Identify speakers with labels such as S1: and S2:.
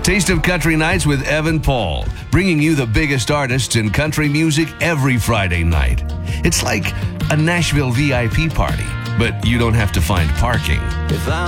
S1: Taste of Country Nights with Evan Paul, bringing you the biggest artists in country music every Friday night. It's like a Nashville VIP party, but you don't have to find parking.